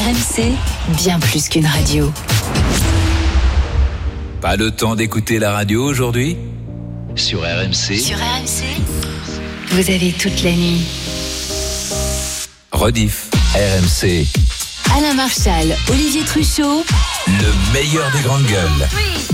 RMC, bien plus qu'une radio. Pas le temps d'écouter la radio aujourd'hui ? Sur RMC. Sur RMC, vous avez toute la nuit. Rediff. RMC. Alain Marchal, Olivier Truchot. Le meilleur des grandes gueules.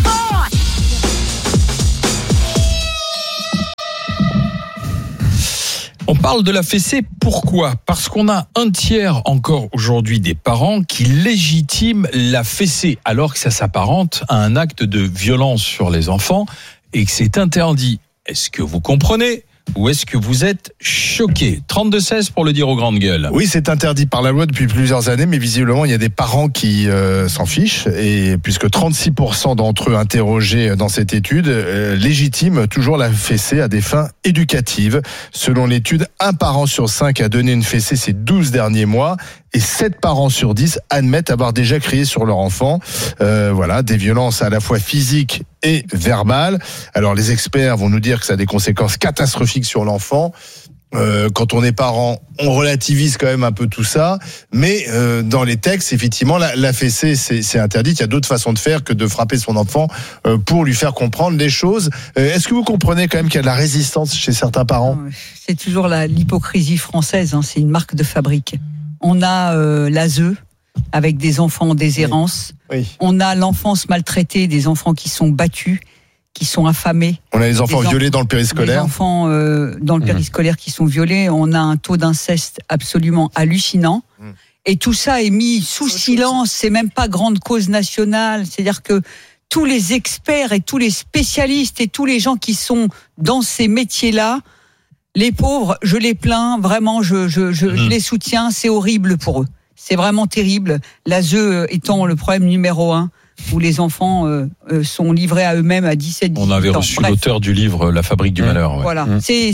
On parle de la fessée, pourquoi ? Parce qu'on a un tiers encore aujourd'hui des parents qui légitiment la fessée alors que ça s'apparente à un acte de violence sur les enfants et que c'est interdit. Est-ce que vous comprenez ? Ou est-ce que vous êtes choqués ? 32-16 pour le dire aux grandes gueules. Oui, c'est interdit par la loi depuis plusieurs années, mais visiblement, il y a des parents qui s'en fichent, et puisque 36% d'entre eux interrogés dans cette étude légitiment toujours la fessée à des fins éducatives. Selon l'étude, un parent sur 5 a donné une fessée ces 12 derniers mois, et 7 parents sur 10 admettent avoir déjà crié sur leur enfant. Voilà, des violences à la fois physiques et verbales. Alors les experts vont nous dire que ça a des conséquences catastrophiques sur l'enfant. Quand on est parent, on relativise quand même un peu tout ça, mais dans les textes, effectivement, la fessée, c'est interdit. Il y a d'autres façons de faire que de frapper son enfant pour lui faire comprendre les choses. Est-ce que vous comprenez quand même qu'il y a de la résistance chez certains parents ? C'est toujours l'hypocrisie française, hein, c'est une marque de fabrique. On a l'ASE avec des enfants en déshérence. Oui. On a l'enfance maltraitée, des enfants qui sont battus, qui sont affamés. On a les enfants violés dans le périscolaire. Les enfants dans le périscolaire qui sont violés. On a un taux d'inceste absolument hallucinant. Et tout ça est mis sous silence. C'est même pas grande cause nationale. C'est-à-dire que tous les experts et tous les spécialistes et tous les gens qui sont dans ces métiers-là, les pauvres, je les plains, vraiment, je les soutiens, c'est horrible pour eux. C'est vraiment terrible. L'ASE étant le problème numéro 1, où les enfants sont livrés à eux-mêmes à 17-18 ans. On avait reçu l'auteur du livre La Fabrique du Malheur. Ouais. Voilà, c'est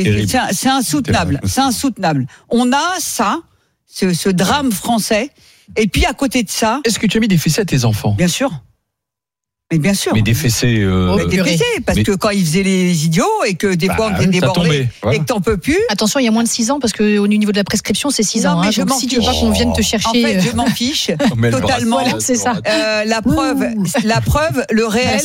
insoutenable. C'est insoutenable. On a ça, ce drame français, et puis à côté de ça... Est-ce que tu as mis des fessées à tes enfants ? Bien sûr. Mais bien sûr. Mais des fessées. Des fessées, parce que quand ils faisaient les idiots et que des fois on était débordés et que t'en peux plus. Attention, il y a moins de 6 ans parce que au niveau de la prescription, c'est 6 ans. Mais donc si tu veux pas qu'on vienne te chercher. En fait, je m'en fiche totalement. Voilà, c'est ça. La preuve, le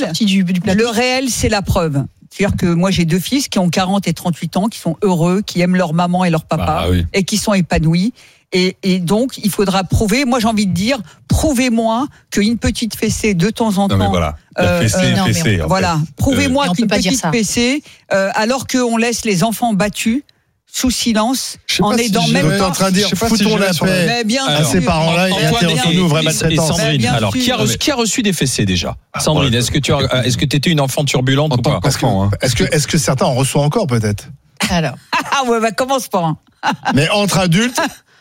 réel, c'est la preuve. C'est-à-dire que moi j'ai 2 fils qui ont 40 et 38 ans, qui sont heureux, qui aiment leur maman et leur papa, et qui sont épanouis. Et donc, il faudra prouver, moi j'ai envie de dire, prouvez-moi qu'une petite fessée de temps en temps... Non mais voilà, la fessée, voilà, prouvez-moi qu'une petite fessée, alors qu'on laisse les enfants battus, sous silence, en aidant même pas... en train de dire, foutons la paix à ces parents-là et intéressons-nous vraie maltraitance. Sandrine, alors, qui a reçu des fessées déjà ? Sandrine, est-ce que tu étais une enfant turbulente ou pas ? Est-ce que certains en reçoivent encore peut-être ? Alors. Commence pas. Mais entre adultes,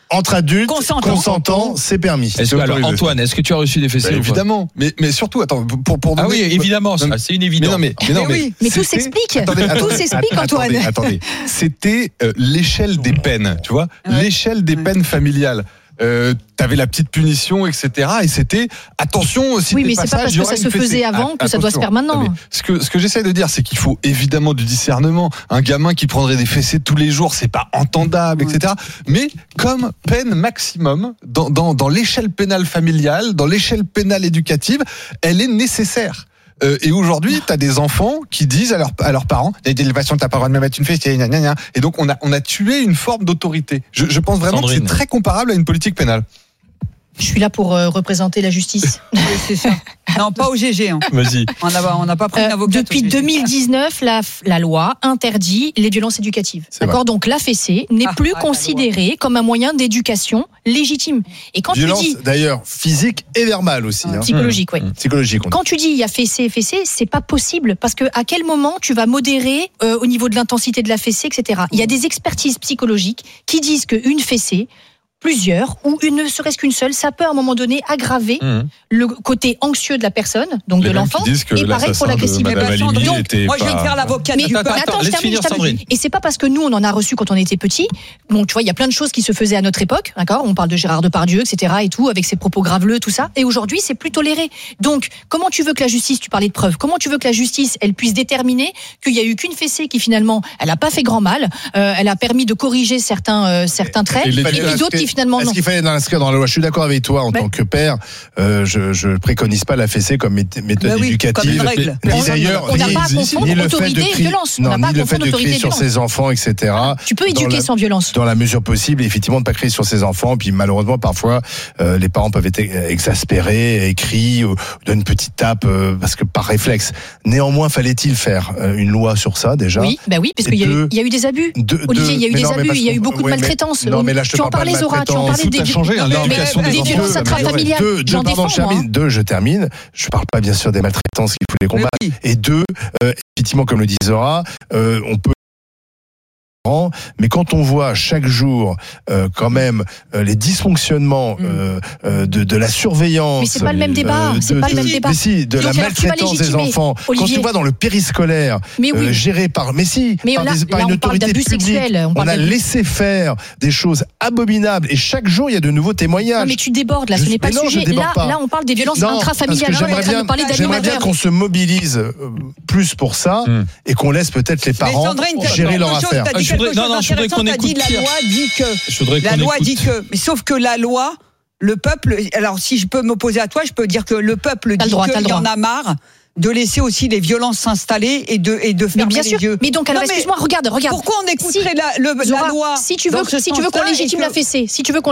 consentants, c'est permis. Alors, Antoine, est-ce que tu as reçu des fessées ? Évidemment, mais surtout, attends, pour donner... Ah oui, évidemment, c'est une évidence. Mais tout s'explique. Tout s'explique, Antoine. Attendez. C'était l'échelle des peines, tu vois, l'échelle des peines familiales. T'avais la petite punition, etc. Et c'était attention aussi. Oui, mais c'est pas parce que ça se faisait avant que ça doit se faire maintenant. Ce que j'essaie de dire, c'est qu'il faut évidemment du discernement. Un gamin qui prendrait des fessées tous les jours, c'est pas entendable, etc. Mais comme peine maximum dans l'échelle pénale familiale, dans l'échelle pénale éducative, elle est nécessaire. Et aujourd'hui, t'as des enfants qui disent à leurs parents, l'élévation, t'as pas le droit de me mettre une fessée, gna gna gna. Et donc on a tué une forme d'autorité. Je pense vraiment que c'est très comparable à une politique pénale. Je suis là pour représenter la justice. C'est ça. Non, pas au GG. Hein. Vas-y. On n'a pas pris d'avocat. Depuis 2019, la loi interdit les violences éducatives. C'est d'accord. Donc la fessée n'est plus considérée comme un moyen d'éducation légitime. Et quand violence, tu dis d'ailleurs, physique et verbale aussi. Psychologique, oui. Psychologique. Quand tu dis il y a fessée, c'est pas possible parce que à quel moment tu vas modérer au niveau de l'intensité de la fessée, etc. Il y a des expertises psychologiques qui disent qu'une fessée, plusieurs, ou ne serait-ce qu'une seule, ça peut à un moment donné aggraver le côté anxieux de la personne, donc de l'enfant, et pareil pour l'agressivité. Moi je viens de faire l'avocat. Mais attends, je termine. Et c'est pas parce que nous on en a reçu quand on était petits. Bon, tu vois, il y a plein de choses qui se faisaient à notre époque, d'accord ? On parle de Gérard Depardieu, etc. et tout, avec ses propos graveleux, tout ça. Et aujourd'hui, c'est plus toléré. Donc, comment tu veux que la justice, tu parlais de preuves, comment tu veux que la justice, elle puisse déterminer qu'il y a eu qu'une fessée qui finalement, elle a pas fait grand mal, elle a permis de corriger certains traits, et puis d'autres qui finalement, Est-ce non. qu'il fallait l'inscrire dans la loi? Je suis d'accord avec toi en tant que père. Je préconise pas la fessée comme méthode éducative. comme une règle. Ni d'ailleurs, On n'a pas à confondre ni le fait autorité de et crier, violence. non, On n'a pas ni à le fait confondre de crier autorité et sur violence. ses enfants, etc. Tu peux éduquer sans violence. Dans la mesure possible, effectivement, de pas crier sur ses enfants. Puis malheureusement, parfois, les parents peuvent être exaspérés, et crient, ou donnent une petite tape parce que par réflexe. Néanmoins, fallait-il faire une loi sur ça déjà? Oui, parce qu'il y a eu des abus. Olivier, il y a eu des abus, il y a eu beaucoup de maltraitance. Non, mais là, je te tu en parle pas de parlais, Zora, tu en parlais Tout a changé, hein, l'éducation des enfants. violences intrafamiliales. J'en défends, moi. Je termine. Je parle pas bien sûr des maltraitances qu'il faut les combattre. Oui. Et deux, effectivement, comme le dit Zora, on peut. Mais quand on voit chaque jour quand même les dysfonctionnements de la surveillance, mais c'est pas le même débat, c'est pas le même débat. Mais si, de Donc, la alors, tu vas maltraitance des légitimer, enfants. Olivier. Quand tu vois dans le périscolaire géré par par là, une on parle autorité d'abus publique, sexuels, on a laissé faire des choses abominables et chaque jour il y a de nouveaux témoignages. Non mais tu débordes là, ce n'est pas le sujet. Là, on parle des violences intrafamiliales. J'aimerais bien qu'on se mobilise plus pour ça et qu'on laisse peut-être les parents gérer leur affaire. Je voudrais qu'on écoute La loi dit que. La loi dit que. Mais sauf que la loi, le peuple. Alors, si je peux m'opposer à toi, je peux dire que le peuple dit qu'il y en a marre de laisser aussi les violences s'installer et de fermer les yeux. Mais donc, alors, excuse-moi, regarde. Pourquoi on écouterait la loi? Si tu veux qu'on légitime la fessée, tu veux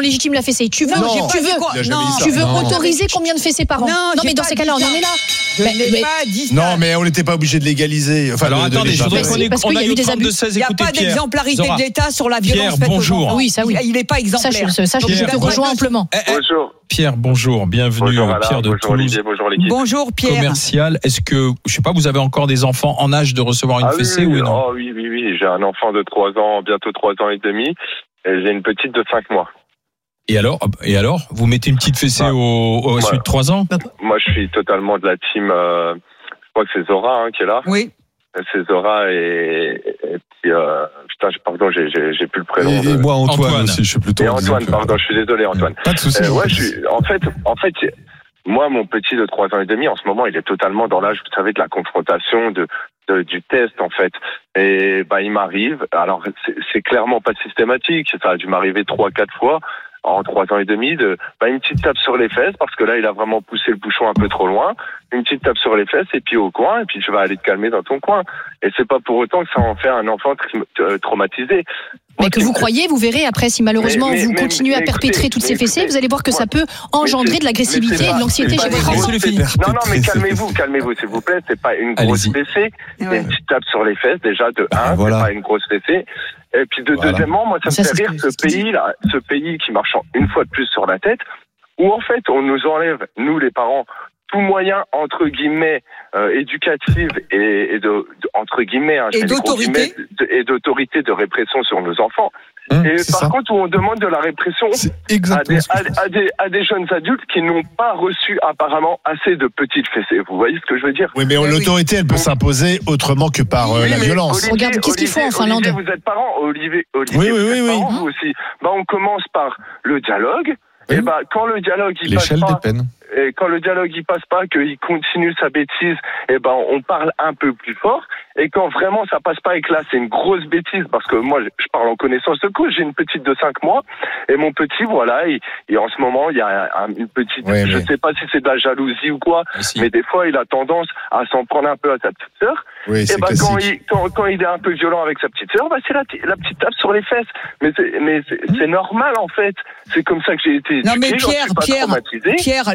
autoriser combien de fessées par an? Non, mais dans ces cas-là, on en est là. Je n'ai pas dit ça. Non, mais on n'était pas obligé de légaliser. Enfin, alors attendez, je voudrais qu'on aille au 32-16. Il n'y a pas d'exemplarité de l'État sur la violence faite aux enfants. Oui, ça oui. Il n'est pas exemplaire. Sache que je te rejoins amplement. Bonjour. Pierre, bonjour, bienvenue. Bonjour Alain, Pierre de bonjour Toulouse. Olivier, bonjour l'équipe. Bonjour Pierre. Commercial, est-ce que, je sais pas, vous avez encore des enfants en âge de recevoir une fessée ou non? Oh oui, j'ai un enfant de 3 ans, bientôt 3 ans et demi, et j'ai une petite de 5 mois. Et alors, vous mettez une petite fessée au suite de 3 ans? Moi, je suis totalement de la team, je crois que c'est Zora qui est là. Oui. C'est Zora et puis, pardon, j'ai plus le prénom. Et moi, Antoine aussi, je suis plutôt. Et Antoine, pardon, je suis désolé, Antoine. Pas de souci. En fait, moi, mon petit de 3 ans et demi, en ce moment, il est totalement dans l'âge, vous savez, de la confrontation, du test, en fait. Et, il m'arrive, alors, c'est clairement pas systématique, ça a dû m'arriver 3-4 fois, en 3 ans et demi, une petite tape sur les fesses, parce que là, il a vraiment poussé le bouchon un peu trop loin, une petite tape sur les fesses, et puis au coin, et puis tu vas aller te calmer dans ton coin. Et c'est pas pour autant que ça en fait un enfant traumatisé. Mais que vous croyez, vous verrez après, si malheureusement vous continuez à perpétrer toutes ces fessées, vous allez voir que ça peut engendrer de l'agressivité et de l'anxiété chez votre enfant. Non, mais calmez-vous, s'il vous plaît, c'est pas une grosse fessée, c'est une petite tape sur les fesses, déjà, de 1, c'est pas une grosse fessée. Et puis deuxièmement, moi, ça me fait rire, ce pays qui marche une fois de plus sur la tête, où en fait, on nous enlève, nous les parents, tout moyen, entre guillemets, éducatif et entre guillemets, et d'autorité. Et d'autorité de répression sur nos enfants. Et par contre, où on demande de la répression à des jeunes adultes qui n'ont pas reçu apparemment assez de petites fessées. Vous voyez ce que je veux dire? Oui, mais l'autorité, elle peut s'imposer autrement que par la violence. Regarde, qu'est-ce qu'ils font en Finlande? Olivier, vous êtes parent, Olivier, oui. Parent, vous aussi. On commence par le dialogue. Et quand le dialogue il passe pas, et quand le dialogue il passe pas, qu'il continue sa bêtise, on parle un peu plus fort. Et quand vraiment ça passe pas et que là c'est une grosse bêtise, parce que moi je parle en connaissance de cause, j'ai une petite de 5 mois et mon petit et en ce moment il y a une petite, je sais pas si c'est de la jalousie ou quoi, mais des fois il a tendance à s'en prendre un peu à sa petite sœur. Oui, et quand il est un peu violent avec sa petite sœur, c'est la petite tape sur les fesses. Mais c'est normal en fait. C'est comme ça que j'ai été éduqué. Non mais Pierre,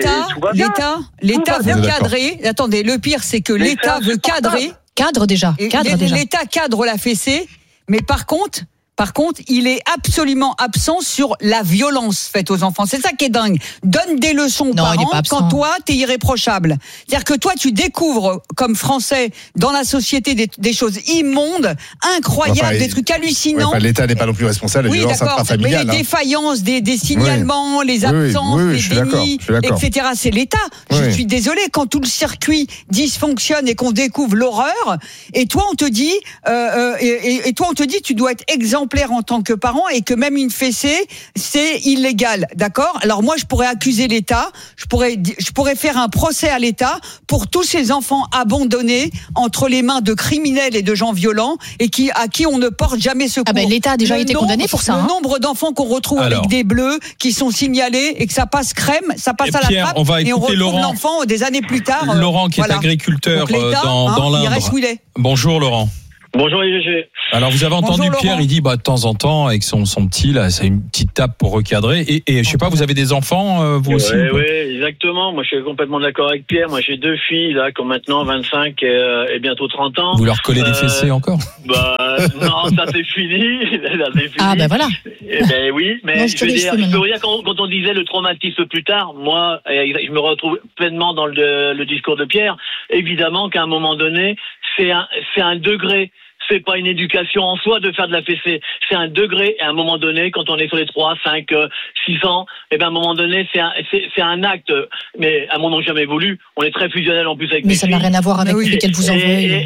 l'État veut cadrer. Attendez, le pire c'est que l'État veut cadrer. Cadre déjà. L'État cadre la fessée, mais par contre, il est absolument absent sur la violence faite aux enfants. C'est ça qui est dingue. Donne des leçons aux parents quand toi, t'es irréprochable. C'est-à-dire que toi, tu découvres, comme Français, dans la société, des choses immondes, incroyables, des trucs hallucinants. L'État n'est pas non plus responsable de la violence intrafamiliale. Mais les défaillances, des signalements, les absences, les dénis, etc. C'est l'État. Je suis désolée, quand tout le circuit dysfonctionne et qu'on découvre l'horreur, et toi, on te dit, tu dois être exemplaire exemplaire en tant que parent et que même une fessée, c'est illégal, d'accord ? Alors moi, je pourrais accuser l'État, je pourrais faire un procès à l'État pour tous ces enfants abandonnés entre les mains de criminels et de gens violents et à qui on ne porte jamais secours. Ah ben l'État a déjà été condamné pour ça. Le nombre d'enfants qu'on retrouve avec des bleus qui sont signalés et que ça passe crème, ça passe à la trappe et on retrouve l'enfant des années plus tard. Laurent qui est agriculteur dans l'Indre. Il reste où il est. Bonjour Laurent. Bonjour IVG. Alors vous avez entendu Bonjour, Pierre, Laurent. il dit de temps en temps avec son petit là, c'est une petite tape pour recadrer et je sais pas, vous avez des enfants vous aussi? Oui, exactement. Moi je suis complètement d'accord avec Pierre. Moi j'ai 2 filles là qui ont maintenant 25 et bientôt 30 ans. Vous leur collez des fessées encore? Non, ça c'est fini. Ah ben voilà. Ben oui, mais je veux dire, quand on disait le traumatisme plus tard, moi je me retrouve pleinement dans le discours de Pierre. Évidemment qu'à un moment donné, c'est un degré. C'est pas une éducation en soi de faire de la fessée. C'est un degré. Et à un moment donné, quand on est sur les 3, 5, 6 ans, et ben à un moment donné, c'est un acte. Mais à mon nom jamais voulu. On est très fusionnel en plus avec mais mes ça filles. n'a rien à voir avec le qu'elle vous envoie.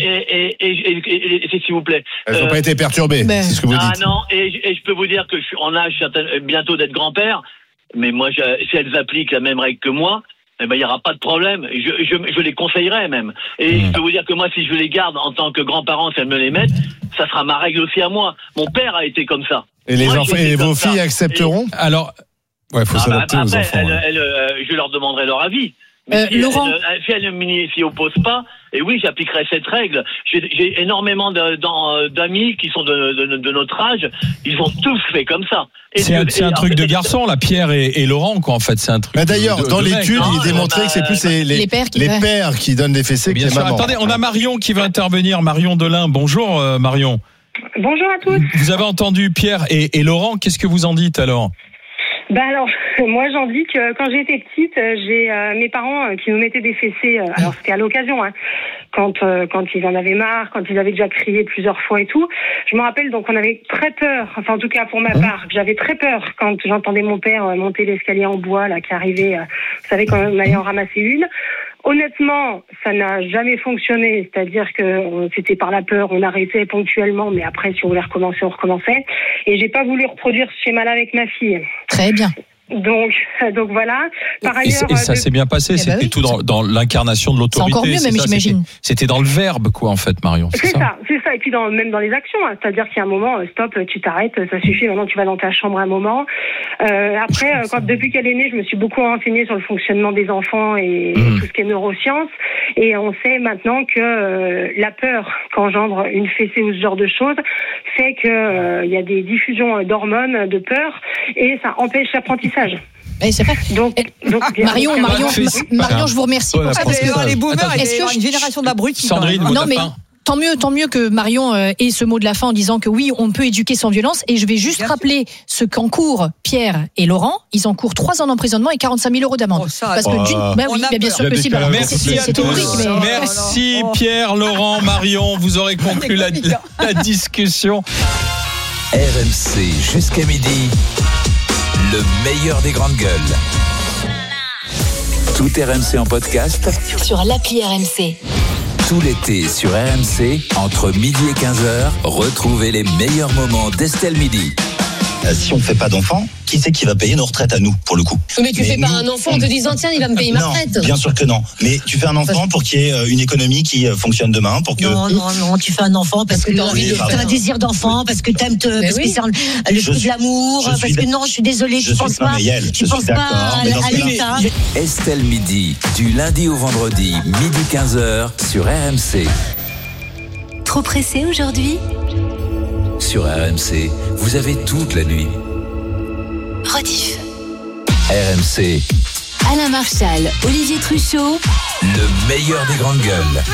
Et s'il vous plaît. Elles n'ont pas été perturbées. C'est ce que vous dites. Ah non. Et je peux vous dire que je suis en âge bientôt d'être grand-père. Mais moi, si elles appliquent la même règle que moi, eh ben, il n'y aura pas de problème. Je les conseillerais même. Et je peux vous dire que moi, si je les garde en tant que grand-parent, si elles me les mettent, ça sera ma règle aussi à moi. Mon père a été comme ça. Et les enfants et vos filles accepteront? Alors, faut s'adapter aux enfants. Je leur demanderai leur avis. Laurent, si elles ne s'y opposent pas, et oui, j'appliquerai cette règle. J'ai énormément d'amis qui sont de notre âge. Ils ont tous fait comme ça. C'est un truc de garçon, là, Pierre et Laurent, quoi, en fait. C'est un truc. Mais d'ailleurs, dans l'étude, il est démontré que c'est plus les pères qui donnent des fessées que les mamans. Attendez, on a Marion qui va intervenir. Marion Delin. Bonjour, Marion. Bonjour à tous. Vous avez entendu Pierre et Laurent. Qu'est-ce que vous en dites alors? Alors, moi j'en dis que quand j'étais petite, j'ai mes parents qui nous mettaient des fessées. Alors c'était à l'occasion, quand ils en avaient marre, quand ils avaient déjà crié plusieurs fois et tout. Je me rappelle donc on avait très peur, enfin en tout cas pour ma part, j'avais très peur quand j'entendais mon père monter l'escalier en bois là qui arrivait. Vous savez quand on allait en ramasser une. Honnêtement, ça n'a jamais fonctionné, c'est-à-dire que c'était par la peur, on arrêtait ponctuellement, mais après, si on voulait recommencer, on recommençait. Et j'ai pas voulu reproduire ce schéma-là avec ma fille. Très bien. Donc voilà. Par ailleurs, et ça s'est bien passé. C'était tout dans l'incarnation de l'autorité. C'est encore mieux, même, j'imagine. C'était dans le verbe, quoi, en fait, Marion. C'est ça. Et puis même dans les actions. C'est-à-dire qu'il y a un moment, stop, tu t'arrêtes, ça suffit. Maintenant, tu vas dans ta chambre un moment. Après, depuis qu'elle est née, je me suis beaucoup renseignée sur le fonctionnement des enfants et tout ce qui est neurosciences. Et on sait maintenant que la peur qu'engendre une fessée ou ce genre de choses fait que il y a des diffusions d'hormones de peur et ça empêche l'apprentissage. Et c'est vrai. Donc Marion, je vous remercie pour ça. Parce que les boomers, il y a une génération d'abrutis. Sandrine, non mais tant mieux que Marion ait ce mot de la fin en disant que oui, on peut éduquer sans violence. Et je vais juste rappeler ce qu'encourent Pierre et Laurent. Ils encourent 3 ans d'emprisonnement et 45 000 € d'amende. Parce que bien sûr que si. Merci à tous. Merci Pierre, Laurent, Marion. Vous aurez conclu la discussion. RMC jusqu'à midi. Le meilleur des grandes gueules. Tout RMC en podcast sur l'appli RMC. Tout l'été sur RMC, entre midi et 15h, retrouvez les meilleurs moments d'Estelle Midi. Si on ne fait pas d'enfants, qui c'est qui va payer nos retraites à nous, pour le coup? Mais tu fais pas un enfant en te disant tiens, il va me payer ma retraite. Bien sûr que non. Mais tu fais un enfant pour qu'il y ait une économie qui fonctionne demain, pour que. Non, tu fais un enfant parce que tu as envie de faire un désir d'enfant, parce que t'aimes parce que c'est le fruit de l'amour, parce que non, je suis désolée, tu penses pas. Tu penses pas à l'État. Estelle Midi, du lundi au vendredi, midi 15h sur RMC. Trop pressé aujourd'hui? Sur RMC, vous avez toute la nuit. Rediff. RMC. Alain Marchal, Olivier Truchot. Le meilleur des grandes gueules.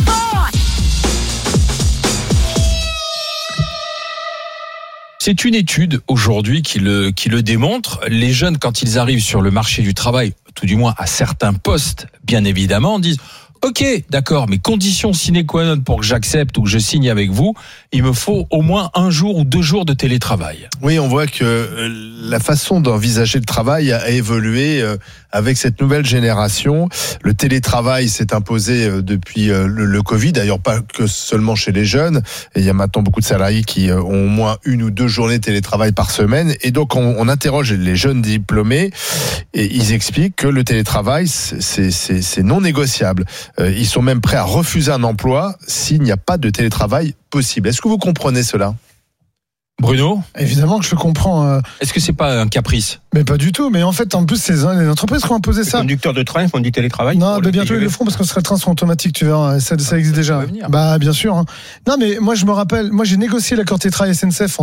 C'est une étude aujourd'hui qui le démontre. Les jeunes, quand ils arrivent sur le marché du travail, tout du moins à certains postes, bien évidemment, disent ok, d'accord, mais condition sine qua non pour que j'accepte ou que je signe avec vous, il me faut au moins 1 jour ou 2 jours de télétravail. Oui, on voit que la façon d'envisager le travail a évolué avec cette nouvelle génération. Le télétravail s'est imposé depuis le Covid, d'ailleurs pas que seulement chez les jeunes. Et il y a maintenant beaucoup de salariés qui ont au moins 1 ou 2 journées de télétravail par semaine. Et donc on interroge les jeunes diplômés et ils expliquent que le télétravail c'est non négociable. Ils sont même prêts à refuser un emploi s'il n'y a pas de télétravail possible. Est-ce que vous comprenez cela ? Bruno ? Évidemment que je le comprends. Est-ce que c'est pas un caprice ? Mais pas du tout. Mais en fait, en plus, c'est les entreprises qui ont imposé ça. Les conducteurs de train font du télétravail. Non, mais bientôt ils le feront parce que les trains sont automatiques, tu verras. Ça existe déjà. Bah, bien sûr. Hein. Non, mais moi, je me rappelle, j'ai négocié l'accord télétravail SNCF en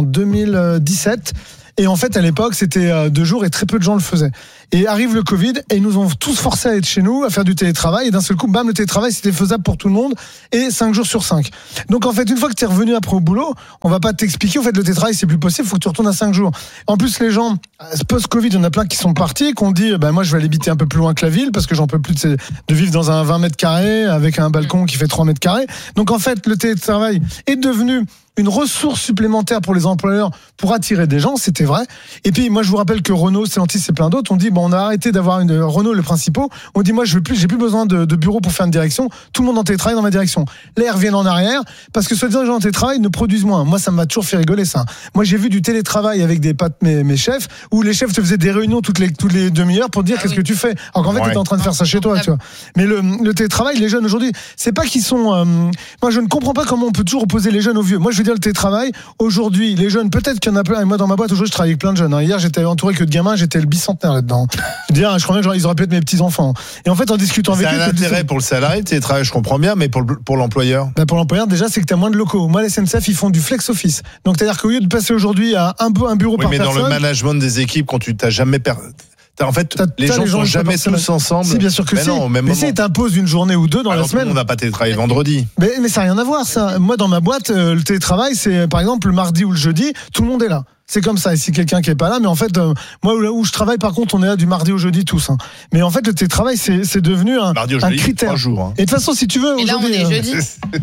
2017. Et en fait, à l'époque, c'était 2 jours et très peu de gens le faisaient. Et arrive le Covid et ils nous ont tous forcés à être chez nous, à faire du télétravail. Et d'un seul coup, bam, le télétravail, c'était faisable pour tout le monde. Et 5 jours sur 5. Donc, en fait, une fois que tu es revenu après au boulot, on va pas t'expliquer, en fait, le télétravail, c'est plus possible, il faut que tu retournes à 5 jours. En plus, les gens, post-Covid, il y en a plein qui sont partis, qui ont dit, moi, je vais aller habiter un peu plus loin que la ville parce que j'en peux plus de vivre dans un 20 mètres carrés avec un balcon qui fait 3 mètres carrés. Donc, en fait, le télétravail est devenu une ressource supplémentaire pour les employeurs pour attirer des gens, c'était vrai. Et puis moi je vous rappelle que Renault, Stellantis et plein d'autres ont dit on a arrêté d'avoir une Renault, le principal. On dit moi j'ai plus besoin de bureau pour faire une direction. Tout le monde en télétravail dans ma direction. Là ils reviennent en arrière parce que soi-disant les gens en télétravail ne produisent moins. Moi ça m'a toujours fait rigoler ça. Moi j'ai vu du télétravail avec des potes mes chefs où les chefs te faisaient des réunions toutes les demi-heures pour dire qu'est-ce que tu fais. Alors qu'en fait t'es en train de faire ça chez toi, tu vois. Mais le télétravail, les jeunes aujourd'hui, c'est pas qu'ils sont. Moi je ne comprends pas comment on peut toujours opposer les jeunes aux vieux. Moi je veux dire le télétravail. Aujourd'hui, les jeunes, peut-être qu'il y en a plein. Et moi, dans ma boîte, aujourd'hui, je travaille avec plein de jeunes. Hier, j'étais entouré que de gamins, j'étais le bicentenaire là-dedans. Je veux dire, je crois bien qu'ils auraient pu être mes petits-enfants. Et en fait, en discutant avec eux. C'est un intérêt pour le salarié, le télétravail, je comprends bien, mais pour l'employeur. Pour l'employeur, déjà, c'est que tu as moins de locaux. Moi, les SNCF, ils font du flex office. Donc, c'est-à-dire qu'au lieu de passer aujourd'hui à un bureau par personne. Mais dans le management des équipes, quand tu t'as jamais en fait, les gens sont jamais tous ensemble. Si, bien sûr que si. Mais si, ils t'imposent une journée ou 2 dans la semaine. On n'a pas télétravaillé vendredi. Mais ça n'a rien à voir, ça. Moi, dans ma boîte, le télétravail, c'est par exemple le mardi ou le jeudi, tout le monde est là. C'est comme ça. Et si quelqu'un qui est pas là, mais en fait, moi où je travaille, par contre, on est là du mardi au jeudi tous. Hein. Mais en fait, le télétravail, c'est devenu un critère. 3 jours. Hein. Et de toute façon, si tu veux, et là, on est jeudi.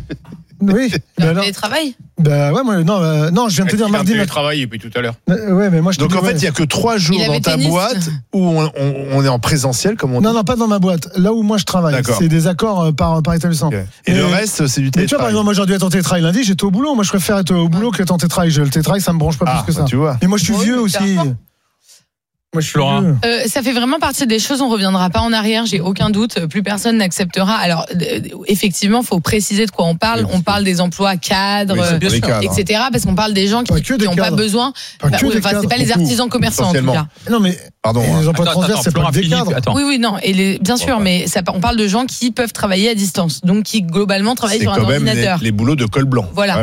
Oui. Le télétravail. Ouais, non, je viens de te dire mardi. Télétravail depuis tout à l'heure. Ouais, mais moi, donc en fait, il y a que 3 jours dans ta boîte où on est en présentiel, comme on dit. Non, pas dans ma boîte. Là où moi je travaille, c'est des accords par établissement. Okay. Et le reste, c'est du télétravail. Mais tu vois, par exemple, moi j'ai dû être en télétravail lundi, j'étais au boulot. Moi, je préfère être au boulot qu'être en télétravail. Le télétravail, ça me branche pas plus que ça. Tu vois. Mais moi, je suis vieux aussi. Moi, je suis Laura. Ça fait vraiment partie des choses. On reviendra pas en arrière. J'ai aucun doute. Plus personne n'acceptera. Alors, effectivement, faut préciser de quoi on parle. On parle des emplois cadres, etc. Parce qu'on parle des gens qui n'ont pas besoin. C'est pas les artisans commerçants en tout cas. Non, mais pardon. Les emplois transverses, c'est pas des cadres. Oui, non. Et bien sûr, mais on parle de gens qui peuvent travailler à distance, donc qui globalement travaillent sur un ordinateur. Les boulots de col blanc. Voilà.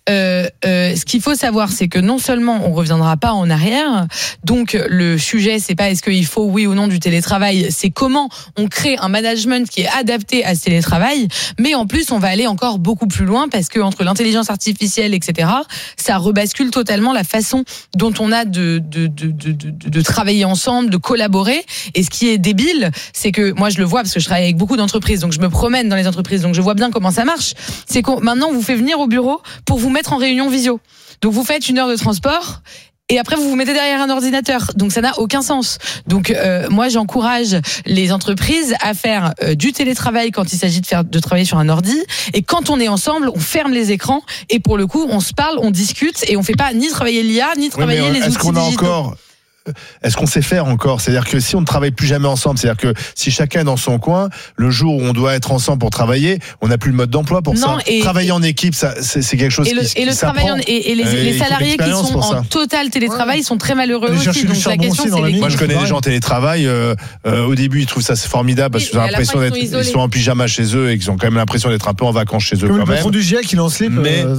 Ce qu'il faut savoir, c'est que non seulement on reviendra pas en arrière, donc le sujet c'est pas est-ce qu'il faut oui ou non du télétravail, c'est comment on crée un management qui est adapté à ce télétravail, mais en plus on va aller encore beaucoup plus loin parce que entre l'intelligence artificielle, etc., ça rebascule totalement la façon dont on a de travailler ensemble, de collaborer. Et ce qui est débile, c'est que moi je le vois parce que je travaille avec beaucoup d'entreprises, donc je me promène dans les entreprises, donc je vois bien comment ça marche. C'est que maintenant on vous fait venir au bureau pour vous mettre en réunion visio. Donc vous faites 1 heure de transport et après vous vous mettez derrière un ordinateur. Donc ça n'a aucun sens. Donc moi j'encourage les entreprises à faire du télétravail quand il s'agit de travailler sur un ordi, et quand on est ensemble, on ferme les écrans et pour le coup on se parle, on discute et on fait pas ni travailler l'IA ni travailler les outils digitaux. Est-ce qu'on sait faire encore ? C'est-à-dire que si on ne travaille plus jamais ensemble, c'est-à-dire que si chacun est dans son coin, le jour où on doit être ensemble pour travailler, on n'a plus le mode d'emploi pour ça. Travailler en équipe, ça, c'est quelque chose qui s'apprend. Et les salariés qui sont en total télétravail sont très malheureux aussi. Donc la question, c'est moi, je connais des gens en télétravail. Au début, ils trouvent ça formidable parce qu'ils ont l'impression ils sont en pyjama chez eux et qu'ils ont quand même l'impression d'être un peu en vacances chez eux. Comme le patron du GIEC, il en slip.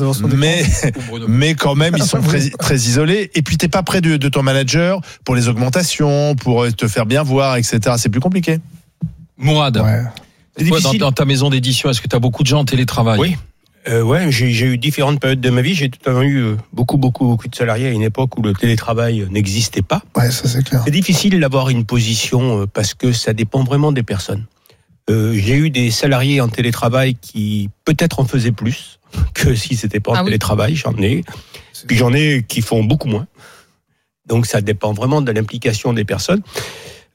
Mais quand même, ils sont très isolés. Et puis, t'es pas près de ton manager pour les augmentations, pour te faire bien voir, etc. C'est plus compliqué. Mourad, dans ta maison d'édition, est-ce que tu as beaucoup de gens en télétravail ? Oui. J'ai eu différentes périodes de ma vie. J'ai tout eu beaucoup de salariés à une époque où le télétravail n'existait pas. Ouais, ça c'est clair. C'est difficile d'avoir une position parce que ça dépend vraiment des personnes. J'ai eu des salariés en télétravail qui peut-être en faisaient plus que si c'était pas en télétravail. J'en ai. Puis j'en ai qui font beaucoup moins. Donc ça dépend vraiment de l'implication des personnes.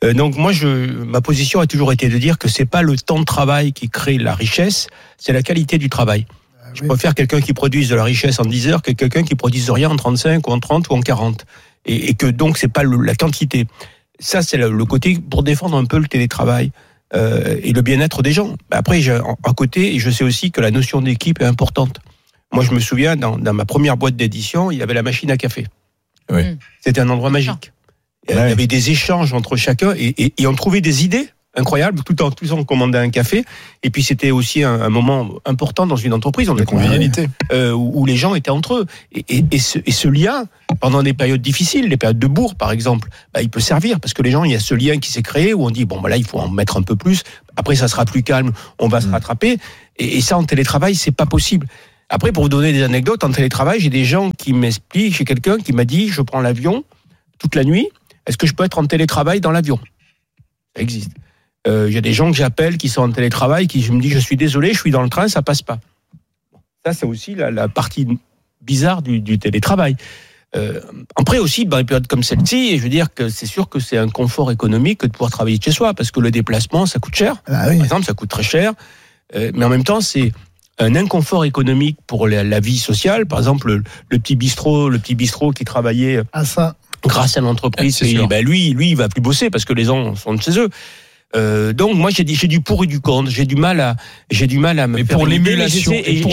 Donc moi, ma position a toujours été de dire que c'est pas le temps de travail qui crée la richesse, c'est la qualité du travail. Je préfère quelqu'un qui produise de la richesse en 10 heures que quelqu'un qui produise rien en 35 ou en 30 ou en 40. Et que donc c'est pas la quantité. Ça, c'est le côté pour défendre un peu le télétravail et le bien-être des gens. Après, à côté, je sais aussi que la notion d'équipe est importante. Moi, je me souviens, dans ma première boîte d'édition, il y avait la machine à café. Oui. C'était un endroit magique. Il y avait des échanges entre chacun et on trouvait des idées incroyables tout en commandant un café. Et puis c'était aussi un moment important dans une entreprise, de convivialité, où les gens étaient entre eux. Et ce lien, pendant des périodes difficiles, les périodes de bourre par exemple, il peut servir parce que les gens, il y a ce lien qui s'est créé où on dit là il faut en mettre un peu plus. Après ça sera plus calme, on va se rattraper. Et ça en télétravail c'est pas possible. Après, pour vous donner des anecdotes, en télétravail, j'ai des gens qui m'expliquent, j'ai quelqu'un qui m'a dit, je prends l'avion toute la nuit, est-ce que je peux être en télétravail dans l'avion ? Ça existe. Il y a des gens que j'appelle qui sont en télétravail, qui me disent, je suis désolé, je suis dans le train, ça passe pas. Ça, c'est aussi la partie bizarre du télétravail. Après aussi, dans les périodes comme celle-ci, je veux dire que c'est sûr que c'est un confort économique de pouvoir travailler de chez soi, parce que le déplacement, ça coûte cher. Par exemple, ça coûte très cher. Mais en même temps, c'est un inconfort économique pour la vie sociale. Par exemple, le petit bistrot qui travaillait grâce à l'entreprise, lui, il va plus bosser parce que les gens sont de chez eux. Donc moi j'ai du pour et du contre. J'ai du mal à me. Mais pour l'émulation,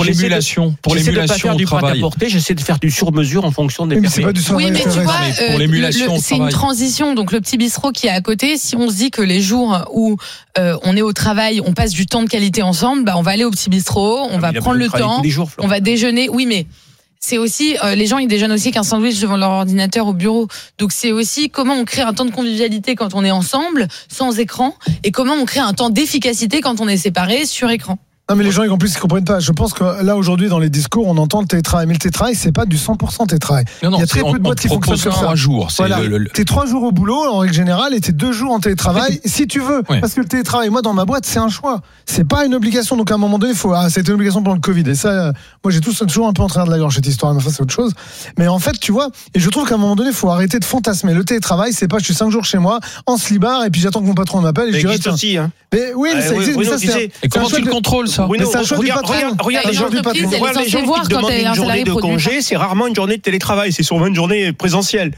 pour l'émulation du travail. J'essaie de faire du sur-mesure en fonction des personnes. Oui, mais tu vois, pour l'émulation c'est une transition. Donc le petit bistrot qui est à côté, si on se dit que les jours où on est au travail, on passe du temps de qualité ensemble, on va aller au petit bistrot, on va prendre le temps, on va déjeuner. Oui, mais c'est aussi, les gens ils déjeunent aussi qu'un sandwich devant leur ordinateur au bureau. Donc c'est aussi comment on crée un temps de convivialité quand on est ensemble, sans écran, et comment on crée un temps d'efficacité quand on est séparés sur écran. Non mais les gens en plus ils comprennent pas. Je pense que là aujourd'hui dans les discours on entend le télétravail, mais le télétravail c'est pas du 100% télétravail. Non, il y a très peu de boîtes qui fonctionnent comme ça. 3 jours. Voilà. T'es 3 jours au boulot en règle générale et t'es 2 jours en télétravail si tu veux. Oui. Parce que le télétravail, moi dans ma boîte c'est un choix. C'est pas une obligation. Donc à un moment donné c'était une obligation pendant le Covid. Et ça, moi j'ai toujours un peu en train de la gorge cette histoire. Mais enfin c'est autre chose. Mais en fait tu vois, et je trouve qu'à un moment donné il faut arrêter de fantasmer. Le télétravail c'est pas je suis 5 jours chez moi en slibard et puis j'attends que mon patron m'appelle et je dirais aussi, hein. Mais oui, ça existe. Mais ça, et comment tu le contrôles ça? Regarde les gens qui te demandent une journée de congé, c'est rarement une journée de télétravail, c'est souvent une journée présentielle.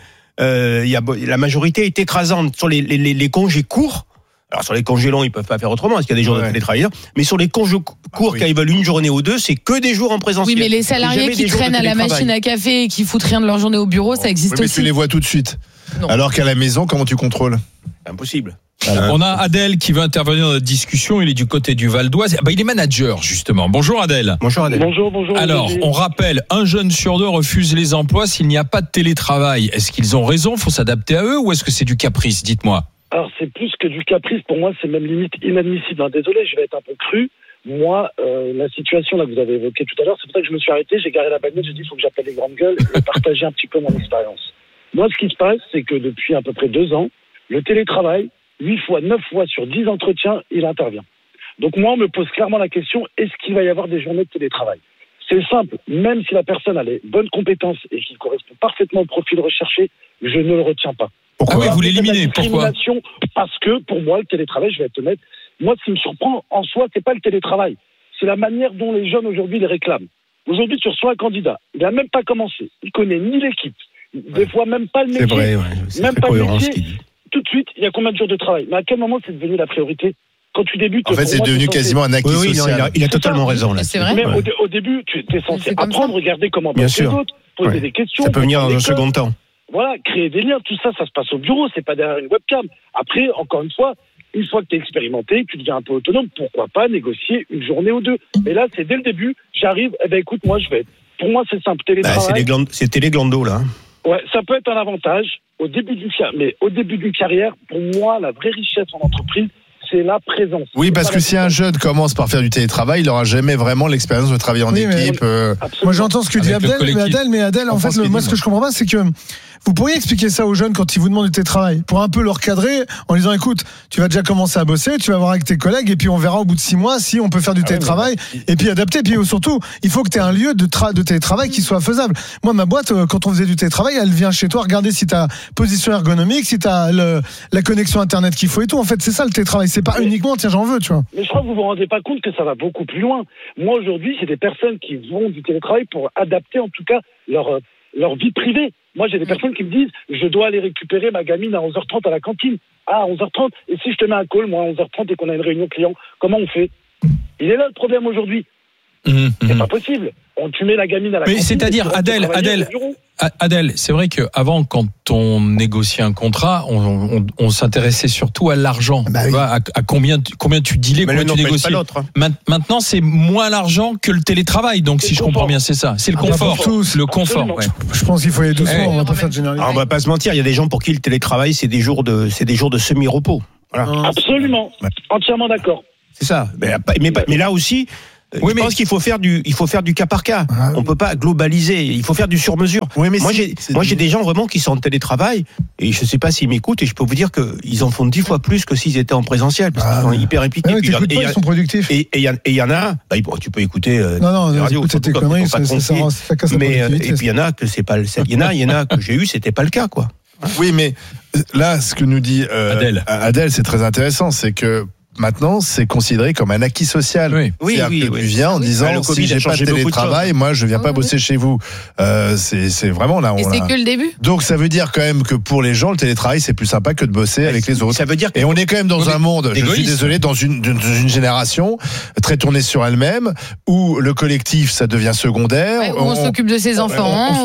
La majorité est écrasante sur les congés courts. Alors sur les congés longs, ils peuvent pas faire autrement, parce qu'il y a des jours de télétravail. Mais sur les congés courts, quand ils veulent une journée ou deux, c'est que des jours en présentiel. Oui, mais les salariés qui traînent à la machine à café et qui foutent rien de leur journée au bureau, ça existe aussi. Mais tu les vois tout de suite. Non. Alors qu'à la maison, comment tu contrôles? Impossible. On a Adèle qui veut intervenir dans la discussion. Il est du côté du Val d'Oise. Il est manager, justement. Bonjour Adèle. Bonjour Adèle. Bonjour. Alors, on rappelle, 1 jeune sur 2 refuse les emplois s'il n'y a pas de télétravail. Est-ce qu'ils ont raison? Faut s'adapter à eux ou est-ce que c'est du caprice? Dites-moi. Alors, c'est plus que du caprice. Pour moi, c'est même limite inadmissible. Désolé, je vais être un peu cru. Moi, la situation là que vous avez évoquée tout à l'heure, c'est pour ça que je me suis arrêté. J'ai garé la bagnole. J'ai dit, il faut que j'appelle les grandes gueules et partager un petit peu mon expérience. Moi, ce qui se passe, c'est que depuis à peu près 2 ans, le télétravail, 8 fois, 9 fois sur 10 entretiens, il intervient. Donc moi, on me pose clairement la question, est-ce qu'il va y avoir des journées de télétravail? C'est simple, même si la personne a les bonnes compétences et qu'il correspond parfaitement au profil recherché, je ne le retiens pas. Pourquoi vous l'éliminez? Pourquoi? Parce que pour moi, le télétravail, je vais être honnête, moi, ce qui me surprend en soi, c'est pas le télétravail, c'est la manière dont les jeunes aujourd'hui les réclament. Aujourd'hui, tu reçois un candidat, il n'a même pas commencé, il connaît ni l'équipe, des fois même pas le métier, c'est vrai, même pas le métier. Tout de suite, il y a combien de jours de travail? Mais à quel moment c'est devenu la priorité? Quand tu débutes... En fait, c'est devenu quasiment un acquis social. Il a totalement raison là. C'est vrai. Mais au début, tu es censé apprendre, regarder comment bossent les autres, poser des questions. Ça peut venir dans un second temps. Voilà, créer des liens, tout ça, ça se passe au bureau, c'est pas derrière une webcam. Après, encore une fois, une fois que tu es expérimenté, tu deviens un peu autonome, pourquoi pas négocier une journée ou 2? Mais là, c'est dès le début, j'arrive, écoute, moi, je vais... Pour moi, c'est simple, télétravail. C'est téléglando là. Ouais, ça peut être un avantage mais au début d'une carrière, pour moi, la vraie richesse en entreprise, c'est la présence. Oui, parce que si un jeune commence par faire du télétravail, il n'aura jamais vraiment l'expérience de travailler en équipe. Moi, j'entends ce que dit Abdel, mais Adèle, en fait, moi, ce que je comprends pas, c'est que vous pourriez expliquer ça aux jeunes quand ils vous demandent du télétravail, pour un peu leur cadrer en disant écoute, tu vas déjà commencer à bosser, tu vas voir avec tes collègues et puis on verra au bout de 6 mois si on peut faire du télétravail et puis adapter. Et puis surtout, il faut que tu aies un lieu de télétravail qui soit faisable. Moi, ma boîte, quand on faisait du télétravail, elle vient chez toi regarder si tu as position ergonomique, si tu as la connexion internet qu'il faut et tout. En fait, c'est ça le télétravail. C'est pas uniquement tiens, j'en veux, tu vois. Mais je crois que vous vous rendez pas compte que ça va beaucoup plus loin. Moi, aujourd'hui, c'est des personnes qui vont du télétravail pour adapter en tout cas leur vie privée. Moi, j'ai des personnes qui me disent je dois aller récupérer ma gamine à 11h30 à la cantine. Ah, 11h30. Et si je te mets un call, moi, à 11h30 et qu'on a une réunion client, comment on fait? Il est là le problème aujourd'hui. C'est pas possible. Tu mets la gamine à la cantine. Mais c'est-à-dire, Adèle, c'est vrai qu'avant, quand on négociait un contrat, on s'intéressait surtout à l'argent. À combien tu dealais, combien tu négociais. Maintenant, c'est moins l'argent que le télétravail. Donc, si je comprends bien, c'est ça. C'est le confort. Le confort. Ouais. Je pense qu'il faut aller doucement. On va pas faire de généralité. On va pas se mentir. Il y a des gens pour qui le télétravail, c'est des jours de semi-repos. Voilà. Absolument. Entièrement d'accord. C'est ça. Mais là aussi. Je pense qu'il faut faire du cas par cas. On peut pas globaliser. Il faut faire du sur-mesure. Moi, j'ai des gens vraiment qui sont en télétravail et je sais pas s'ils m'écoutent et je peux vous dire qu'ils en font 10 fois plus que s'ils étaient en présentiel parce qu'ils sont hyper impliqués. Ils sont productifs. Et il y en a. Tu peux écouter. Non, radio. Tes conneries, ça casse la mais et puis il y en a que c'est pas le. Il y en a que j'ai eu, c'était pas le cas, quoi. Oui, mais là, ce que nous dit Adèle, c'est très intéressant, c'est que maintenant, c'est considéré comme un acquis social. Oui. Tu viens en disant si j'ai pas de télétravail, moi je viens pas bosser chez vous. C'est vraiment là. Et c'est que le début. Donc ça veut dire quand même que pour les gens, le télétravail c'est plus sympa que de bosser avec les autres. Ça veut dire. Et on est quand même dans un monde. Je suis désolé, dans une génération très tournée sur elle-même où le collectif ça devient secondaire. Où on s'occupe de ses enfants.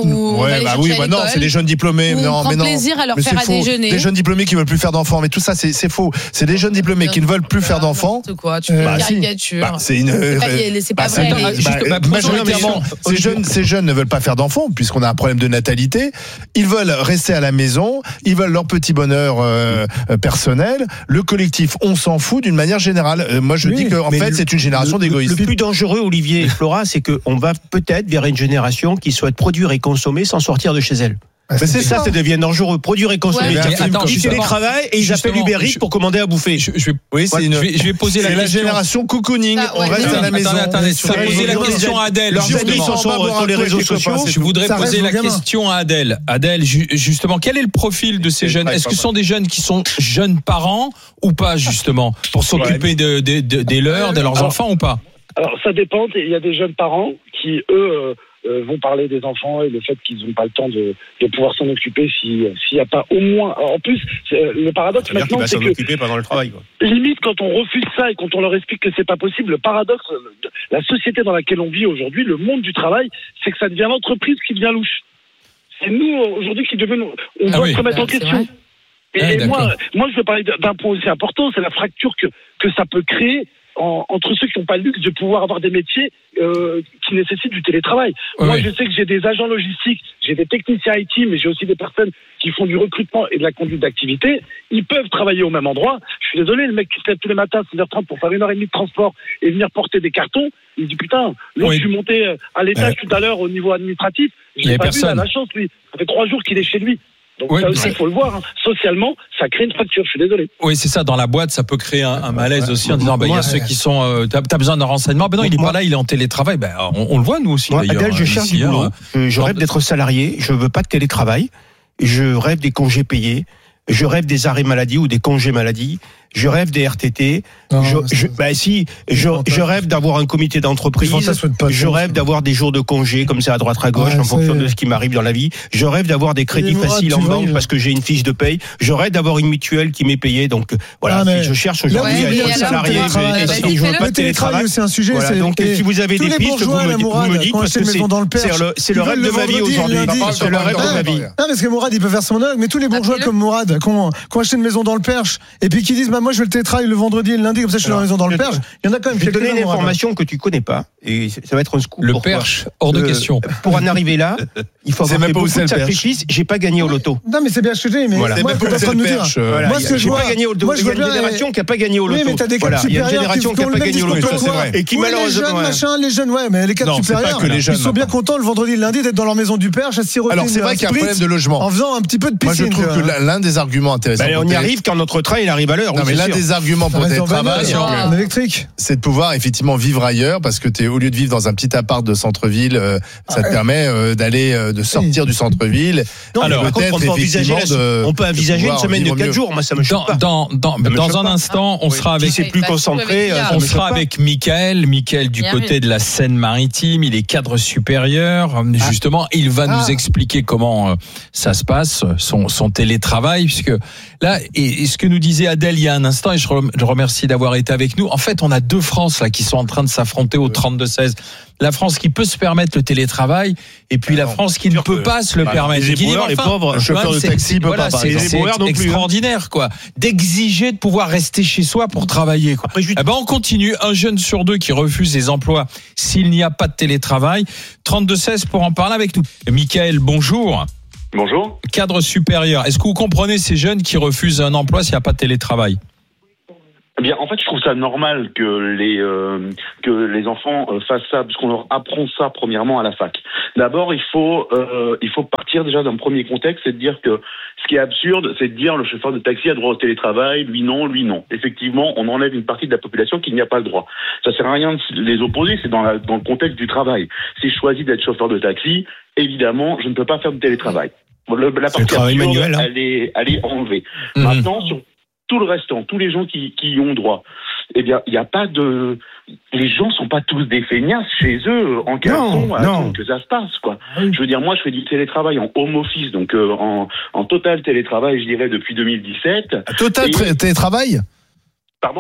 Non, c'est les jeunes diplômés. On prend plaisir à leur faire à déjeuner. Des jeunes diplômés qui veulent plus faire d'enfants, mais tout ça c'est faux. C'est des jeunes diplômés qui ne veulent plus faire d'enfants. Quoi, tu fais une caricature. C'est pas vrai. Majoritairement, ces jeunes ne veulent pas faire d'enfants puisqu'on a un problème de natalité. Ils veulent rester à la maison. Ils veulent leur petit bonheur personnel. Le collectif, on s'en fout d'une manière générale. Moi, je dis qu'en fait, c'est une génération d'égoïstes. Le plus dangereux, Olivier et Flora, c'est qu'on va peut-être vers une génération qui souhaite produire et consommer sans sortir de chez elle. Mais c'est ça devient dangereux. Produire et consommer. Ils télétravaillent et ils appellent Uber Eats pour commander à bouffer. Je vais poser la question. C'est la génération cocooning. On reste à la maison. Attendez, je vais poser la question à Adèle. Leurs amis sont sur les réseaux sociaux. Je voudrais poser la question à Adèle. Adèle, justement, quel est le profil de ces jeunes? Est-ce que ce sont des jeunes qui sont jeunes parents ou pas, justement, pour s'occuper des leurs, de leurs enfants ou pas? Alors, ça dépend. Il y a des jeunes parents qui, eux, vont parler des enfants et le fait qu'ils n'ont pas le temps de pouvoir s'en occuper s'il n'y a pas au moins. Alors en plus, le paradoxe maintenant, c'est que occuper pendant le travail, quoi. Limite quand on refuse ça et quand on leur explique que c'est pas possible, le paradoxe, la société dans laquelle on vit aujourd'hui, le monde du travail, c'est que ça devient l'entreprise qui devient louche. C'est nous aujourd'hui qui devenons. On doit se remettre en question. Et moi, je veux parler d'un point aussi important, c'est la fracture que ça peut créer entre ceux qui n'ont pas le luxe de pouvoir avoir des métiers qui nécessitent du télétravail. Moi, je sais que j'ai des agents logistiques, j'ai des techniciens IT, mais j'ai aussi des personnes qui font du recrutement et de la conduite d'activité. Ils peuvent travailler au même endroit. Je suis désolé, le mec qui se lève tous les matins à 6h30 pour faire 1h30 de transport et venir porter des cartons, il dit putain, l'autre, je suis monté à l'étage tout à l'heure au niveau administratif, je l'ai pas vu, il a la chance, lui. Ça fait 3 jours qu'il est chez lui. Donc ça aussi, il faut le voir. Hein. Socialement, ça crée une fracture. Je suis désolé. Oui, c'est ça. Dans la boîte, ça peut créer un malaise aussi en disant, il y a ceux qui sont, t'as besoin d'un renseignement. Ben non, il est pas là, il est en télétravail. Ben, on le voit nous aussi. D'ailleurs, Adèle, je cherche du boulot. Je rêve d'être salarié. Je veux pas de télétravail. Je rêve des congés payés. Je rêve des arrêts maladie ou des congés maladie. Je rêve des RTT. Je rêve d'avoir un comité d'entreprise. Je rêve d'avoir des jours de congé comme ça à droite à gauche en fonction de ce qui m'arrive dans la vie. Je rêve d'avoir des crédits faciles en banque parce que j'ai une fiche de paye. Je rêve d'avoir une mutuelle qui m'est payée. Donc voilà, si je cherche aujourd'hui à être salarié et si je veux pas de télétravail, c'est un sujet. Donc si vous avez des pistes, vous me dites parce que c'est le rêve de ma vie aujourd'hui. C'est le rêve de ma vie. Non, parce que Mourad, il peut faire son œuvre, mais tous les bourgeois comme Mourad qui ont acheté une maison dans le Perche et puis qui disent moi je vais le télétravail le vendredi et le lundi, comme ça je suis dans la maison dans le Perche. Il y en a quand même. Je vais te donner une information que tu connais pas, et ça va être un scoop. Le Perche, hors de question. Pour en arriver là, il faut avoir fait beaucoup de sacrifices. J'ai pas gagné au loto. Non, mais c'est bien ce que j'ai. Mais moi, je suis en train de nous dire. Moi, ce que je vois, il y a une génération qui a pas gagné au loto. Oui, mais t'as des cadres supérieurs. Il y a une génération qui a pas gagné au loto, c'est vrai. Et qui malheureusement. Les jeunes, ouais, mais les cadres supérieurs, ils sont bien contents le vendredi et le lundi d'être dans leur maison du Perche à siroter. Alors c'est vrai qu'il y a un problème de logement. En faisant un petit peu de piscine. Moi, je trouve que l'un des arguments intéressants. On y arrive quand notre train il arrive à l'heure. Non, mais l'un des arguments pour télétravail, en électrique, c'est de pouvoir effectivement vivre ailleurs, parce que au lieu de vivre dans un petit appart de centre-ville, ça te permet de sortir du centre-ville. Alors peut-être on peut envisager une semaine de 4 jours. Moi, ça me choque pas. Dans un instant, on sera avec. C'est plus concentré. On sera avec Mickaël du côté de la Seine-Maritime. Il est cadre supérieur. Justement, il va nous expliquer comment ça se passe, son télétravail, puisque là, et ce que nous disait Adèle il y a un instant, et je remercie d'avoir été avec nous. En fait, on a deux France là qui sont en train de s'affronter au 32-16. La France qui peut se permettre le télétravail, et puis la France qui ne peut pas se le permettre. Les pauvres chauffeurs de taxi, c'est extraordinaire, quoi, d'exiger de pouvoir rester chez soi pour travailler, quoi. On continue. Un jeune sur deux qui refuse les emplois s'il n'y a pas de télétravail. 32-16 pour en parler avec nous. Mickaël, bonjour. Bonjour. Cadre supérieur. Est-ce que vous comprenez ces jeunes qui refusent un emploi s'il n'y a pas de télétravail ? Eh bien, en fait, je trouve ça normal que les enfants fassent ça, puisqu'on leur apprend ça premièrement à la fac. D'abord, il faut partir déjà d'un premier contexte, c'est de dire que ce qui est absurde, c'est de dire le chauffeur de taxi a droit au télétravail, lui non. Effectivement, on enlève une partie de la population qui n'y a pas le droit. Ça sert à rien de les opposer, c'est dans le contexte du travail. Si je choisis d'être chauffeur de taxi, évidemment, je ne peux pas faire de télétravail. La partie absurde, manuel, hein. elle est enlevée. Maintenant, sur tout le restant, tous les gens qui y ont droit, eh bien, il n'y a pas de... Les gens sont pas tous des feignasses chez eux, en caleçon, à attendre que ça se passe, quoi. Je veux dire, moi, je fais du télétravail en home office, donc en total télétravail, je dirais, depuis 2017. Total télétravail ? Pardon ?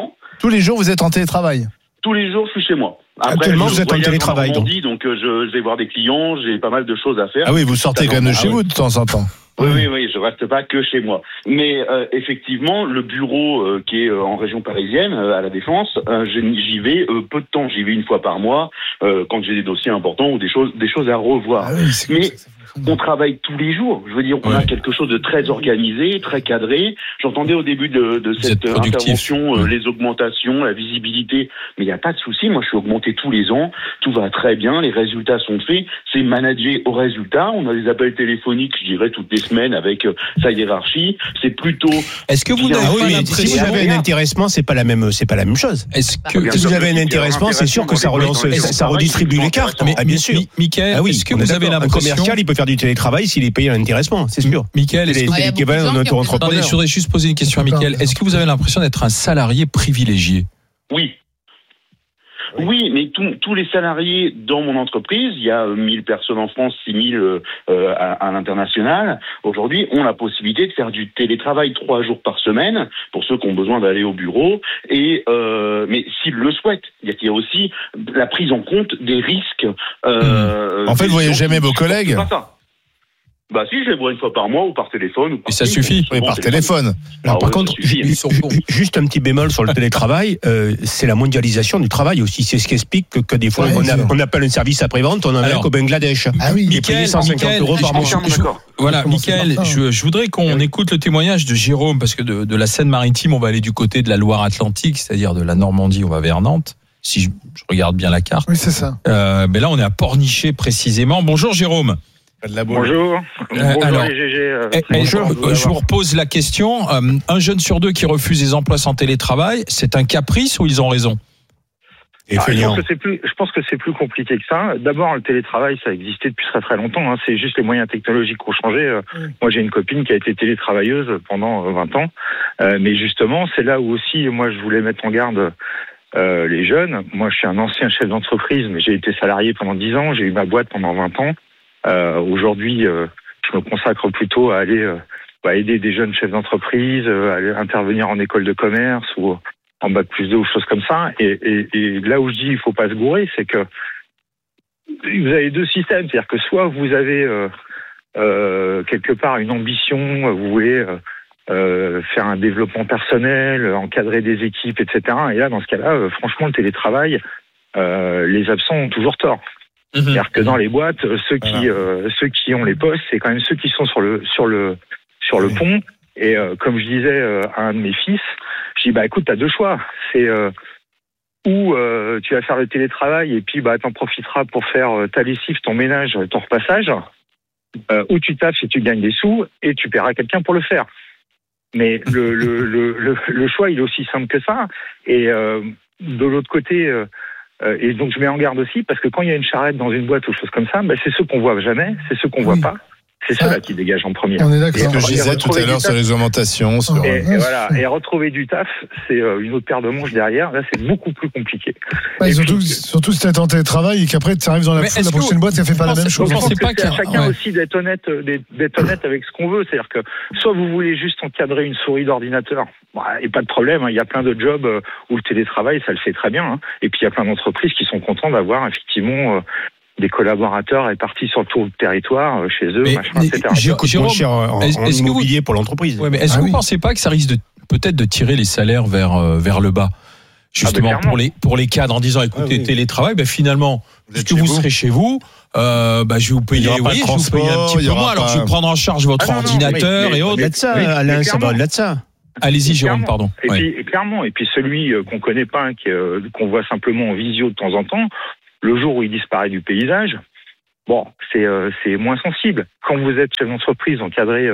Tous les jours, vous êtes en télétravail ? Tous les jours, je suis chez moi. Après, actuellement, vous êtes en télétravail, donc je vais voir des clients, j'ai pas mal de choses à faire. Ah oui, vous sortez quand même de chez vous de temps en temps. Oui, je reste pas que chez moi. Mais effectivement, le bureau qui est en région parisienne, à la Défense, j'y vais peu de temps. J'y vais une fois par mois quand j'ai des dossiers importants ou des choses à revoir. Mais on travaille tous les jours. Je veux dire, on a quelque chose de très organisé, très cadré. J'entendais au début de cette intervention les augmentations, la visibilité. Mais il n'y a pas de souci. Moi, je suis augmenté tous les ans. Tout va très bien. Les résultats sont faits. C'est managé au résultat. On a des appels téléphoniques, je dirais, toutes les semaines avec sa hiérarchie. C'est plutôt. Est-ce que vous n'avez pas l'impression si vous avez un intéressement, c'est pas la même chose. Est-ce que si vous avez un intéressement, c'est sûr que ça relance, ça redistribue les cartes. Bien sûr. Mickaël, est-ce que vous avez l'impression un commercial, il peut faire du télétravail s'il est payé à l'intéressement, c'est sûr. Mickaël, est-ce que c'est l'équivalent d'un auto-entrepreneur. Je voudrais juste poser une question à Mickaël. Est-ce que vous avez l'impression d'être un salarié privilégié ? Oui, mais tous les salariés dans mon entreprise, il y a 1000 personnes en France, 6000 à l'international, aujourd'hui ont la possibilité de faire du télétravail 3 jours par semaine, pour ceux qui ont besoin d'aller au bureau, mais s'ils le souhaitent. Il y a aussi la prise en compte des risques. En fait, vous voyez jamais vos collègues ? Bah si, je les vois une fois par mois ou par téléphone. Et ça suffit. Oui, par téléphone. Alors par contre, juste un petit bémol sur le télétravail, c'est la mondialisation du travail aussi. C'est ce qui explique que des fois on appelle un service après-vente, on en a qu'au Bangladesh. Ah oui, qui est payé 150 € par mois. Voilà, Mickaël, je voudrais qu'on écoute le témoignage de Jérôme, parce que de la Seine-Maritime, on va aller du côté de la Loire-Atlantique, c'est-à-dire de la Normandie, on va vers Nantes. Si je regarde bien la carte. Oui, c'est ça. Mais là, on est à Pornichet précisément. Bonjour Jérôme. Bonjour. Alors, les GG. Je vous repose la question. Un jeune sur deux qui refuse les emplois sans télétravail, c'est un caprice ou ils ont raison ? Je pense que c'est plus compliqué que ça. D'abord, le télétravail, ça existait depuis très très longtemps. C'est juste les moyens technologiques qui ont changé. Moi, j'ai une copine qui a été télétravailleuse pendant 20 ans. Mais justement, c'est là où aussi, moi, je voulais mettre en garde les jeunes. Moi, je suis un ancien chef d'entreprise, mais j'ai été salarié pendant 10 ans. J'ai eu ma boîte pendant 20 ans. Aujourd'hui, je me consacre plutôt à aller aider des jeunes chefs d'entreprise, à aller intervenir en école de commerce ou en bac+2 ou choses comme ça. Et là où je dis il faut pas se gourer, c'est que vous avez deux systèmes. C'est-à-dire que soit vous avez quelque part une ambition, vous voulez faire un développement personnel, encadrer des équipes, etc. Et là, dans ce cas-là, franchement, le télétravail, les absents ont toujours tort. C'est-à-dire que dans les boîtes, ceux qui ont les postes, c'est quand même ceux qui sont sur le pont. Et comme je disais à un de mes fils, je dis écoute, t'as deux choix. C'est ou tu vas faire le télétravail et puis t'en profiteras pour faire ta lessive, ton ménage, ton repassage, ou tu taffes et tu gagnes des sous et tu paieras quelqu'un pour le faire. Mais le choix, il est aussi simple que ça. Et de l'autre côté, et donc je mets en garde aussi, parce que quand il y a une charrette dans une boîte ou chose comme ça, c'est ceux qu'on voit jamais, c'est ceux qu'on voit pas. C'est ceux-là qui dégagent en premier. On est d'accord. Ce que je disais tout à l'heure sur les augmentations. Et retrouver du taf, c'est une autre paire de manches derrière. Là, c'est beaucoup plus compliqué. Surtout si tu es en télétravail et qu'après tu arrives dans la prochaine boîte, ça fait pas la même chose. Je pense que c'est à chacun aussi d'être honnête avec ce qu'on veut. C'est-à-dire que soit vous voulez juste encadrer une souris d'ordinateur, et pas de problème. Il y a plein de jobs où le télétravail, ça le fait très bien. Et puis il y a plein d'entreprises qui sont contents d'avoir effectivement des collaborateurs répartis sur tout le territoire, chez eux, etc. Jérôme, en immobilier pour l'entreprise. Ouais, mais est-ce que vous ne pensez pas que ça risque peut-être de tirer les salaires vers le bas, justement pour les cadres, en disant écoutez, télétravail, finalement, puisque vous serez chez vous, je vais vous payer, je vais vous payer un petit peu moins, alors je vais prendre en charge votre ordinateur et autres. Alain, ça va au-delà de ça. Allez-y, Jérôme, pardon. Et puis, clairement, et puis celui qu'on connaît pas, qu'on voit simplement en visio de temps en temps, le jour où il disparaît du paysage, c'est moins sensible. Quand vous êtes chef d'entreprise, encadré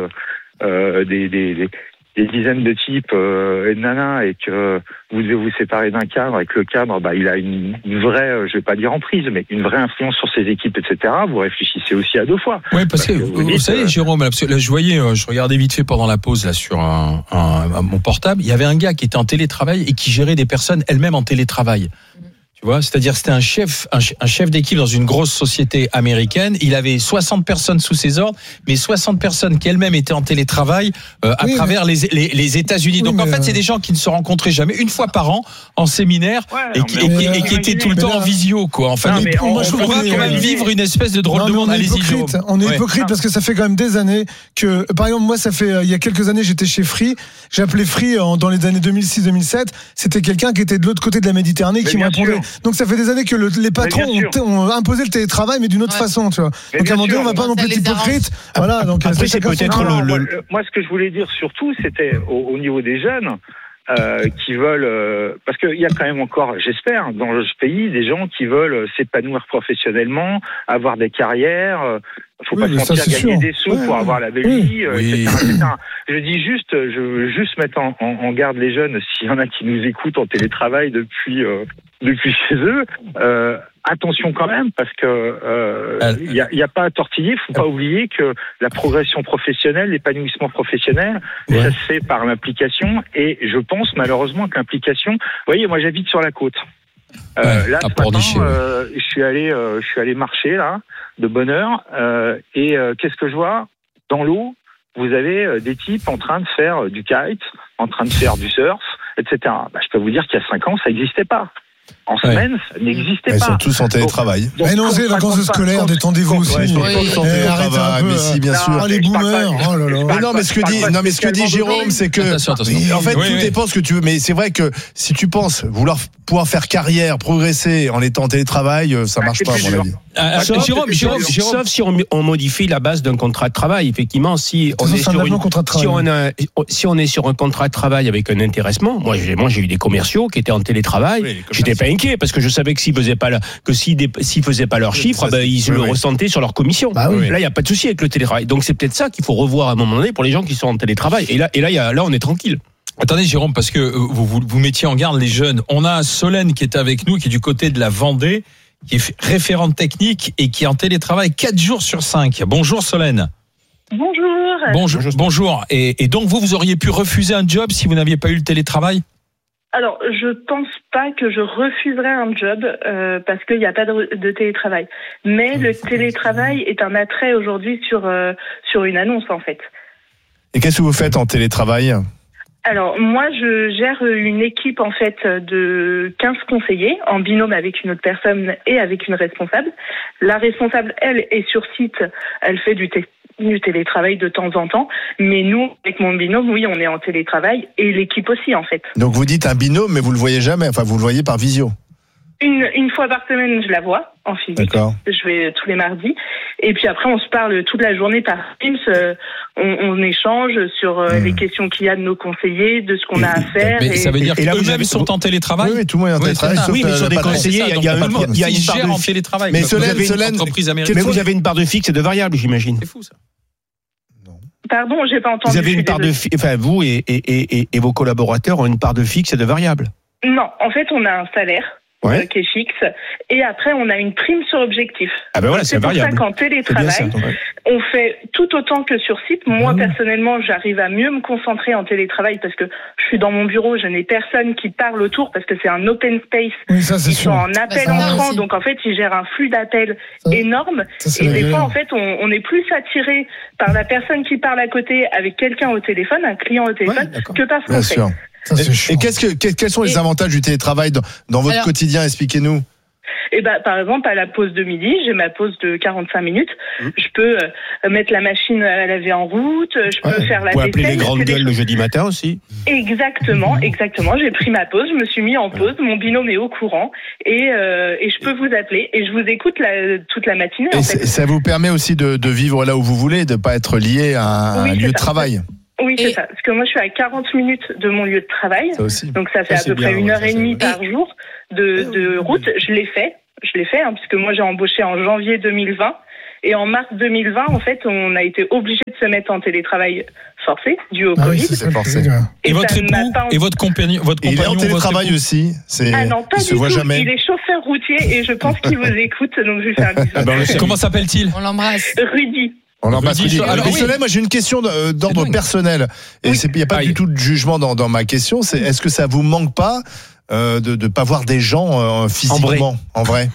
des dizaines de types et de nanas, et que vous devez vous séparer d'un cadre, et que le cadre, il a une vraie, je vais pas dire emprise, mais une vraie influence sur ses équipes, etc. Vous réfléchissez aussi à deux fois. Oui, parce que vous savez, Jérôme, là, je regardais vite fait pendant la pause là sur mon portable, il y avait un gars qui était en télétravail et qui gérait des personnes elles-mêmes en télétravail. C'est-à-dire c'était un chef d'équipe dans une grosse société américaine. Il avait 60 personnes sous ses ordres, mais 60 personnes qui elles-mêmes étaient en télétravail à travers les États-Unis. Donc en fait, c'est des gens qui ne se rencontraient jamais, une fois par an en séminaire, et qui étaient tout le temps en visio, quoi. En fait, on va quand même vivre une espèce de drôle de monde. Allez-y, Jérôme. On est hypocrite parce que ça fait quand même des années que, par exemple, moi, ça fait il y a quelques années, j'étais chez Free. J'appelais Free dans les années 2006-2007. C'était quelqu'un qui était de l'autre côté de la Méditerranée qui me répondait. Donc ça fait des années que les patrons ont imposé le télétravail, mais d'une autre façon, tu vois. Donc à un moment donné, on va pas non plus être hypocrite. Voilà, donc après c'est peut-être moi, ce que je voulais dire surtout, c'était au niveau des jeunes qui veulent, parce qu'il y a quand même encore, j'espère, dans ce pays, des gens qui veulent s'épanouir professionnellement, avoir des carrières. Faut pas se mentir, gagner des sous pour avoir la belle vie, etc. Je dis juste, je veux juste mettre en garde les jeunes, s'il y en a qui nous écoutent en télétravail depuis chez eux. Attention quand même, parce que y a pas à tortiller. Faut pas oublier que la progression professionnelle, l'épanouissement professionnel, ça se fait par l'implication. Et je pense malheureusement que l'implication. Vous voyez, moi j'habite sur la côte. Là, ce matin, je suis allé marcher là, de bonne heure, et qu'est-ce que je vois dans l'eau? Vous avez des types en train de faire du kite, en train de faire du surf, etc. Je peux vous dire qu'il y a 5 ans, ça n'existait pas. En semaine, ça n'existait pas. Ils sont tous en télétravail. Mais non, c'est les vacances scolaires, détendez-vous aussi. Arrêtez un peu. Mais si, bien sûr. Les boomers. Oh là là. Non, mais ce que dit Jérôme, c'est que, en fait, tout dépend ce que tu veux. Mais c'est vrai que si tu penses vouloir pouvoir faire carrière, progresser en étant en télétravail, ça marche pas, à mon avis. Sauf si on modifie la base d'un contrat de travail. Effectivement, si on est sur un contrat de travail avec un intéressement, moi j'ai eu des commerciaux qui étaient en télétravail. J'étais pas inquiet parce que je savais que s'ils faisaient pas leur chiffre, ils le ressentaient sur leur commission. Là, il y a pas de souci avec le télétravail. Donc c'est peut-être ça qu'il faut revoir à un moment donné pour les gens qui sont en télétravail. Et là, on est tranquille. Attendez, Jérôme, parce que vous mettiez en garde les jeunes. On a Solène qui est avec nous, qui est du côté de la Vendée, qui est référente technique et qui est en télétravail 4 jours sur 5. Bonjour Solène. Bonjour. Et donc vous auriez pu refuser un job si vous n'aviez pas eu le télétravail ? Alors, je pense pas que je refuserais un job parce qu'il n'y a pas de télétravail. Mais le télétravail est un attrait aujourd'hui sur une annonce, en fait. Et qu'est-ce que vous faites en télétravail ? Alors, moi, je gère une équipe, en fait, de 15 conseillers, en binôme avec une autre personne et avec une responsable. La responsable, elle, est sur site, elle fait du du télétravail de temps en temps. Mais nous, avec mon binôme, oui, on est en télétravail et l'équipe aussi, en fait. Donc vous dites un binôme, mais vous le voyez jamais. Enfin, vous le voyez par visio. Une fois par semaine, je la vois en physique. D'accord. Je vais tous les mardis. Et puis après, on se parle toute la journée par Teams. On échange sur les questions qu'il y a de nos conseillers, de ce qu'on a à faire. Mais ça veut dire qu'eux-mêmes sont en télétravail. Oui, tout le monde est en télétravail. Oui, mais sur des conseillers, il y a une part en télétravail. Mais mais vous avez une part de fixe et de variable, j'imagine. C'est fou ça. Pardon, j'ai pas entendu. Vous avez une part vous et vos collaborateurs ont une part de fixe et de variable. Non, en fait, on a un salaire. Qui est fixe. Et après, on a une prime sur objectif. Ah ben voilà, c'est variable. C'est pour ça qu'en télétravail, on fait tout autant que sur site. Moi, personnellement, j'arrive à mieux me concentrer en télétravail parce que je suis dans mon bureau, je n'ai personne qui parle autour parce que c'est un open space. Oui, ça, c'est ils sont en appel entrant, donc en fait, ils gèrent un flux d'appels énorme. Et des fois, en fait, on est plus attiré par la personne qui parle à côté avec quelqu'un au téléphone, un client au téléphone, que par ce qu'on fait. Et quels sont les avantages du télétravail dans votre quotidien? Expliquez-nous. Par exemple, à la pause de midi, j'ai ma pause de 45 minutes. Je peux mettre la machine à laver en route, je peux faire la vaisselle. Appeler les grandes gueules le jeudi matin aussi. Exactement. J'ai pris ma pause, je me suis mis en pause, mon binôme est au courant et je peux vous appeler et je vous écoute toute la matinée. Et ça vous permet aussi de vivre là où vous voulez, de ne pas être lié à un lieu de travail. Oui, c'est ça. Parce que moi, je suis à 40 minutes de mon lieu de travail. Donc, ça fait à peu près 1h30 par jour de route. Je l'ai fait, puisque moi, j'ai embauché en janvier 2020. Et en mars 2020, en fait, on a été obligé de se mettre en télétravail forcé, dû au Covid. C'est forcé. Et votre époux et votre compagnon, il est en télétravail aussi. Ah non, pas du tout. Il est chauffeur routier et je pense qu'il vous écoute. Donc, je lui fais un bisou. Comment s'appelle-t-il? On l'embrasse. Rudy. On l'embrasse. Alors, Soleil, moi j'ai une question d'ordre personnel. Et il n'y a pas du tout de jugement dans ma question. C'est est-ce que ça vous manque pas de ne pas voir des gens physiquement, en vrai?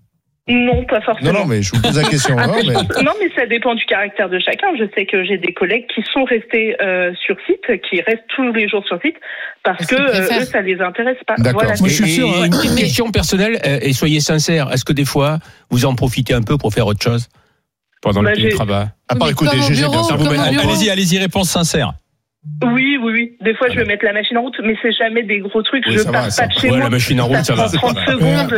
Non, pas forcément. Non, mais je vous pose la question. Non, mais ça dépend du caractère de chacun. Je sais que j'ai des collègues qui sont restés sur site, qui restent tous les jours sur site, parce que eux, ça les intéresse pas. D'accord. Voilà. Moi, je suis sûr. Une question personnelle, et soyez sincères, est-ce que des fois, vous en profitez un peu pour faire autre chose pendant le télétravail? À part écouter GG, bien sûr. Allez-y, réponse sincère. Oui. Des fois, je vais mettre la machine en route, mais c'est jamais des gros trucs. Je pars pas de chez moi. La machine en route, ça va. 30 secondes.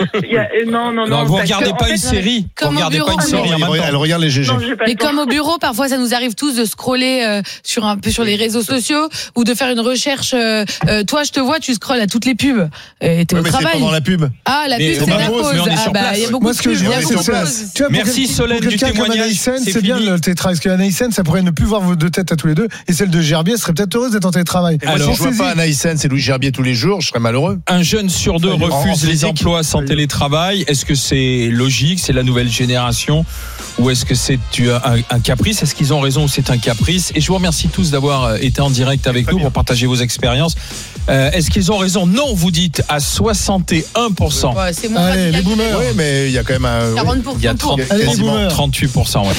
Non. Vous regardez pas une série. Elle regarde les GG. Mais comme au bureau, parfois, ça nous arrive tous de scroller sur les réseaux sociaux ou de faire une recherche. Toi, je te vois, tu scrolles à toutes les pubs. Et t'es au travail. C'est pendant la pub. Ah, la pub, c'est la pause. Il y a beaucoup de pubs. Merci Solène du témoignage. C'est bien le télétravail. Parce qu'Anaïsen, ça pourrait ne plus voir vos deux têtes à tous les deux. Et celle de Gerbier serait peut-être heureuse d'être en télétravail. Alors, je vois pas Anaïsen, c'est Louis Gerbier tous les jours, je serais malheureux. Un jeune sur deux refuse les emplois sans télétravail. Est-ce que c'est logique, c'est la nouvelle génération, ou est-ce que c'est un caprice? Est-ce qu'ils ont raison ou c'est un caprice? Et je vous remercie tous d'avoir été en direct avec nous pour partager vos expériences. Est-ce qu'ils ont raison? Non, vous dites à 61%. Ouais, c'est moins les boomers. Oui, mais il y a quand même 40%. Il y a quasiment 38%. Ouais.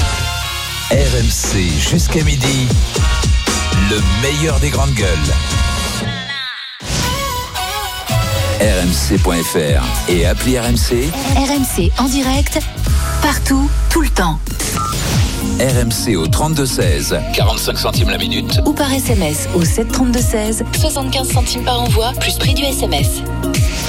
RMC jusqu'à midi. Le meilleur des grandes gueules. RMC.fr et appli RMC. RMC en direct, partout, tout le temps. RMC au 32-16, 45 centimes la minute. Ou par SMS au 732-16, 75 centimes par envoi, plus prix du SMS.